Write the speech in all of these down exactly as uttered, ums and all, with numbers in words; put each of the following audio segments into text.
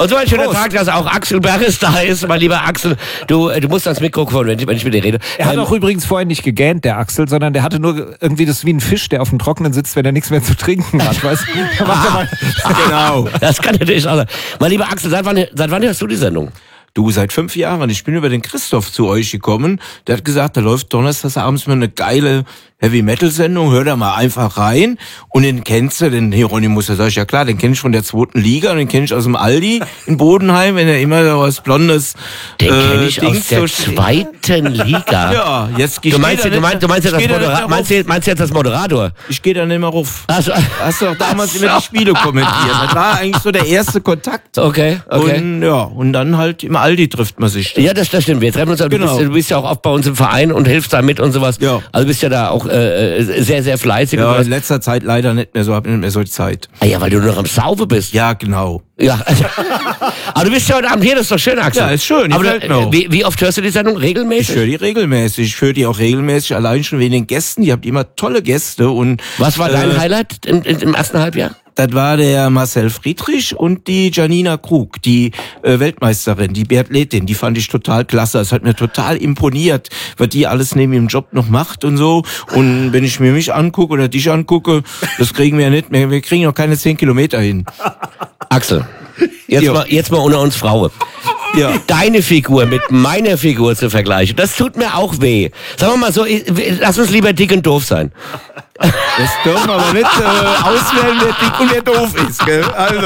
Und so ein schöner Prost. Tag, dass auch Axel Berres da ist. Mein lieber Axel, du, du musst ans Mikrofon, wenn ich, wenn ich mit dir rede. Er hat ähm, auch übrigens vorher nicht gegähnt, der Axel, sondern der hatte nur irgendwie das wie ein Fisch, der auf dem Trockenen sitzt, wenn er nichts mehr zu trinken hat. Weißt? ah, genau. Das kann natürlich auch sein. Mein lieber Axel, seit wann, seit wann hörst du die Sendung? Du, seit fünf Jahren. Ich bin über den Christoph zu euch gekommen. Der hat gesagt, da läuft donnerstags abends mal eine geile Heavy-Metal-Sendung. Hör da mal einfach rein. Und den kennst du, den Hieronymus. Da sag ich, ja klar, den kenn ich von der zweiten Liga. Und den kenn ich aus dem Aldi in Bodenheim, wenn er immer so was Blondes... Den äh, kenn ich Dings aus der so zweiten Liga? Ja, jetzt du meinst, du meinst, du meinst, jetzt Modera- meinst, du, meinst du jetzt das Moderator? Ich gehe da nicht mehr ruf. Ach so. Hast du doch damals immer die Spiele kommentiert. Das war eigentlich so der erste Kontakt. Okay, okay. Und ja, und dann halt im Aldi trifft man sich. Ja, das, das stimmt. Wir treffen uns, aber genau. du, bist, du bist ja auch oft bei uns im Verein und hilfst da mit und sowas. Ja. Also bist ja da auch äh, sehr, sehr fleißig. Ja, in letzter Zeit leider nicht mehr so, hab nicht mehr so die Zeit. Ah ja, weil du nur noch am Saufe bist. Ja, genau. Ja. Aber du bist ja heute Abend hier, das ist doch schön, Axel. Ja, ist schön. Aber du, wie, wie oft hörst du die Sendung? Regelmäßig? Ich höre die regelmäßig. Ich höre die auch regelmäßig, allein schon wegen den Gästen. Ihr habt immer tolle Gäste. Und was war dein äh, Highlight im, im ersten Halbjahr? Das war der Marcel Friedrich und die Janina Krug, die äh, Weltmeisterin, die Biathletin. Die fand ich total klasse. Es hat mir total imponiert, was die alles neben ihrem Job noch macht und so. Und wenn ich mir mich angucke oder dich angucke, das kriegen wir ja nicht mehr. Wir kriegen noch keine zehn Kilometer hin. Axel, jetzt mal, jetzt mal unter uns Frauen. Ja. Deine Figur mit meiner Figur zu vergleichen, das tut mir auch weh. Sagen wir mal so, lass uns lieber dick und doof sein. Das dürfen wir aber nicht äh, auswählen, wer dick und wer doof ist, gell? Also.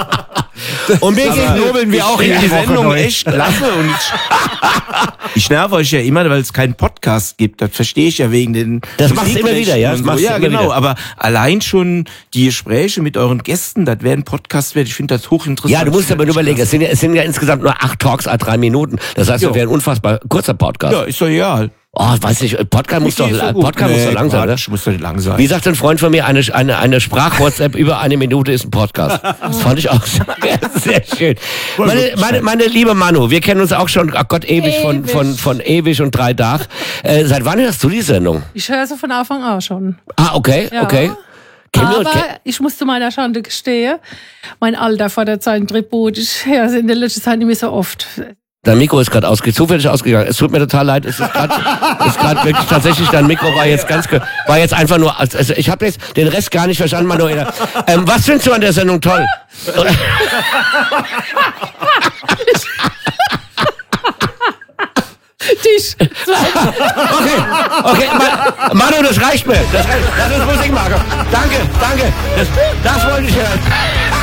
Und mir gegenüber wir auch in die Sendung echt klasse. Und ich, ich nerve euch ja immer, weil es keinen Podcast gibt. Das verstehe ich ja wegen den... Das machst du immer wieder, ja? Das so. machst Ja, immer genau. Wieder. Aber allein schon die Gespräche mit euren Gästen, das wäre ein Podcast wert. Ich finde das hochinteressant. Ja, du musst aber überlegen, es sind, ja, es sind ja insgesamt nur acht Talks, a drei Minuten. Das heißt, es wäre ein unfassbar kurzer Podcast. Ja, ist doch egal. Oh, weiß nicht, Podcast muss doch, so Podcast nee, muss doch lang sein, oder? Muss doch lang sein. Wie sagt ein Freund von mir, eine, eine, eine Sprach-WhatsApp über eine Minute ist ein Podcast. Das fand ich auch sehr, sehr schön. Meine, meine, meine liebe Manu, wir kennen uns auch schon, ach Gott, ewig, ewig. Von, von, von ewig und drei Tag. Äh, seit wann hörst du die Sendung? Ich höre sie von Anfang an schon. Ah, okay, ja. okay. Aber ich muss zu meiner Schande gestehen, mein Alter fordert seinen Tribut. Ich höre sie in der letzten Zeit nicht mehr so oft. Dein Mikro ist gerade ausge- zufällig ausgegangen. Es tut mir total leid. Es ist gerade ist gerade wirklich tatsächlich, dein Mikro war jetzt ganz, war jetzt einfach nur, also ich habe jetzt den Rest gar nicht verstanden, Manuela. Ähm, was findest du an der Sendung toll? Dich. Okay, okay, Ma- Manu, das reicht mir. Das, reicht. Das ist Musikmarker. Danke, danke. Das, das wollte ich hören.